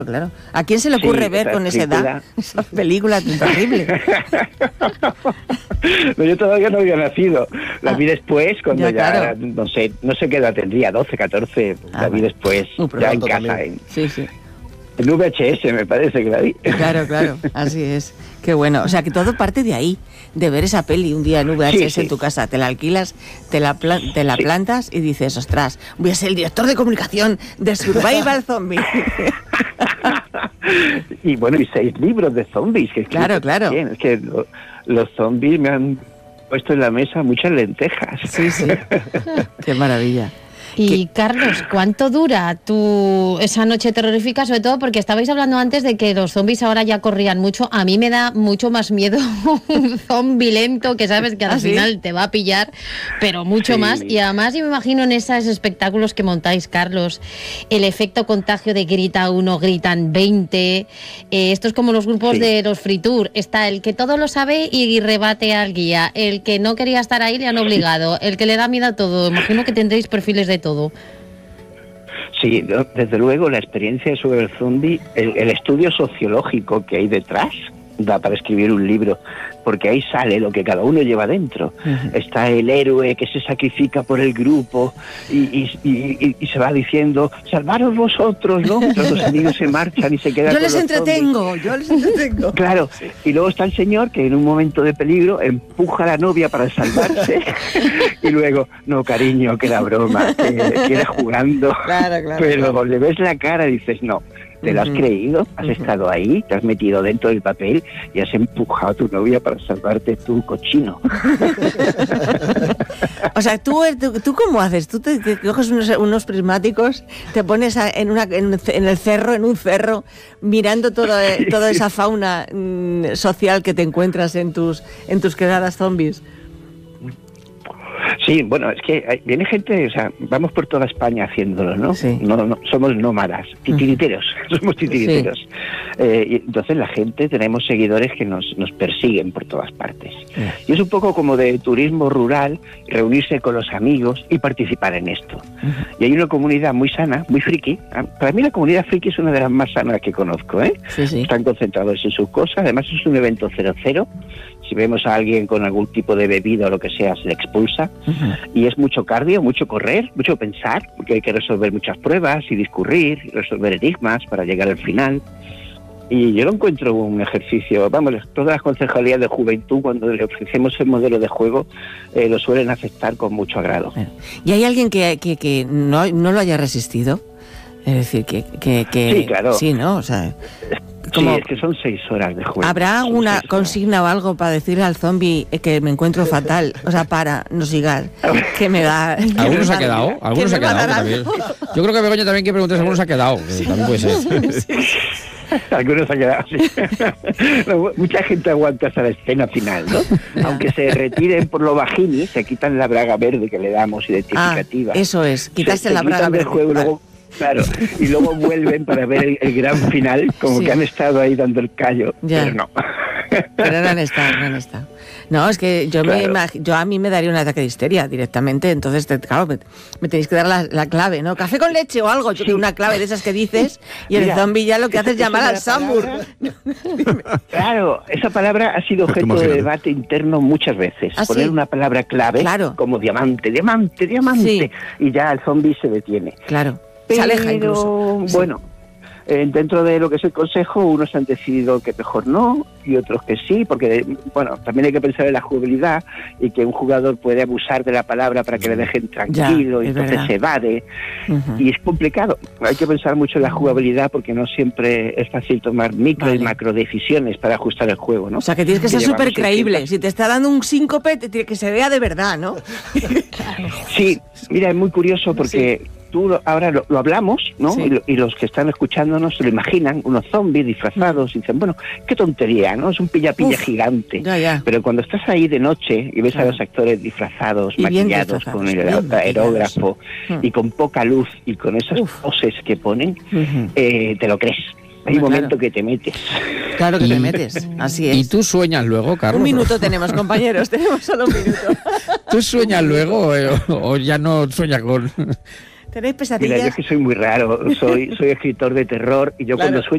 Claro. ¿A quién se le ocurre ver con esa edad esa película tan terrible? No, yo todavía no había nacido. La vi después, cuando ya claro. no sé qué edad tendría, 12, 14. La vi después, ya en casa. Sí. En VHS me parece que la vi. Claro, así es. Qué bueno. O sea, que todo parte de ahí, de ver esa peli un día en VHS en tu casa. Te la alquilas, te la plantas y dices, ostras, voy a ser el director de comunicación de Survival Zombie. Y bueno, y 6 libros de zombies. Que claro. Bien. Es que los zombies me han puesto en la mesa muchas lentejas. Sí. Qué maravilla. Y Carlos, ¿cuánto dura esa noche terrorífica? Sobre todo porque estabais hablando antes de que los zombies ahora ya corrían mucho. A mí me da mucho más miedo un zombi lento que sabes que al final te va a pillar, pero mucho más. Y además yo me imagino en esos espectáculos que montáis, Carlos, el efecto contagio de grita uno, gritan 20. Esto es como los grupos de los Free Tour. Está el que todo lo sabe y rebate al guía. El que no quería estar ahí le han obligado. El que le da miedo a todo. Imagino que tendréis perfiles de todo. Sí, desde luego la experiencia sobre el zombie, el estudio sociológico que hay detrás da para escribir un libro, porque ahí sale lo que cada uno lleva dentro. Está el héroe que se sacrifica por el grupo y se va diciendo, salvaros vosotros, ¿no? Los amigos se marchan y se quedan yo con les los entretengo. Claro, y luego está el señor que en un momento de peligro empuja a la novia para salvarse y luego, no cariño, que era broma, que era jugando, pero le ves la cara y dices, no, te lo has creído, has estado ahí, te has metido dentro del papel y has empujado a tu novia para salvarte tu cochino. O sea, ¿tú cómo haces? ¿Tú te coges unos prismáticos, te pones en un cerro, mirando toda esa fauna social que te encuentras en tus quedadas zombies? Sí, bueno, es que viene gente, o sea, vamos por toda España haciéndolo, ¿no? Sí. No somos nómadas, titiriteros, somos titiriteros. Sí. Y entonces la gente, tenemos seguidores que nos persiguen por todas partes. Y es un poco como de turismo rural, reunirse con los amigos y participar en esto. Y hay una comunidad muy sana, muy friki. Para mí la comunidad friki es una de las más sanas que conozco, ¿eh? Sí. Están concentrados en sus cosas, además es un evento 0-0. Si vemos a alguien con algún tipo de bebida o lo que sea, se le expulsa. Y es mucho cardio, mucho correr, mucho pensar, porque hay que resolver muchas pruebas y discurrir, y resolver enigmas para llegar al final. Y yo lo encuentro un ejercicio, vamos, todas las concejalías de juventud, cuando le ofrecemos el modelo de juego, lo suelen aceptar con mucho agrado. ¿Y hay alguien que no lo haya resistido? Es decir, que sí, claro. Sí, ¿no? O sea, sí, es que son 6 horas de juego. ¿Habrá una consigna o algo para decirle al zombie que me encuentro fatal? O sea, no sigas, que me da... ¿Alguno se ha quedado? ¿Alguno se ha quedado? También. Yo creo que Begoña también quiere preguntar si alguno se ha quedado. También puede ser. Algunos se ha quedado así. No, mucha gente aguanta hasta la escena final, ¿no? Aunque se retiren por lo bajini, se quitan la braga verde que le damos identificativa. Eso es, quitarse la braga verde. Juego, luego, claro, y luego vuelven para ver el gran final, como que han estado ahí dando el callo, pero no. Pero no han estado. No, es que yo a mí me daría un ataque de histeria directamente, entonces, claro, me tenéis que dar la clave, ¿no? Café con leche o algo, yo una clave de esas que dices, y el zombie ya lo que hace es llamar al Sambur. Claro, esa palabra ha sido objeto de debate interno muchas veces. Poner una palabra clave, como diamante, y ya el zombie se detiene. Claro, pero, se aleja incluso. Bueno, dentro de lo que es el consejo, unos han decidido que mejor no y otros que sí, porque bueno, también hay que pensar en la jugabilidad y que un jugador puede abusar de la palabra para que le dejen tranquilo, y entonces se evade y es complicado. Hay que pensar mucho en la jugabilidad porque no siempre es fácil tomar micro y macro decisiones para ajustar el juego, ¿no? O sea, que tienes que ser súper creíble. Si te está dando un síncope, que se vea de verdad, ¿no? Sí, mira, es muy curioso porque tú ahora lo hablamos, ¿no? Sí. Y los que están escuchándonos se lo imaginan, unos zombies disfrazados, y dicen, bueno, qué tontería, ¿no? Es un pilla-pilla gigante. Ya. Pero cuando estás ahí de noche y ves a los actores disfrazados, maquillados, con el aerógrafo y con poca luz y con esas poses que ponen, te lo crees. Hay un momento que te metes. Claro que te metes, así es. ¿Y tú sueñas luego, Carlos? Un minuto tenemos, compañeros, tenemos solo un minuto. ¿Tú sueñas luego o ya no sueñas con...? ¿Tenéis pesadillas? Mira, yo es que soy muy raro, soy escritor de terror y yo cuando sueño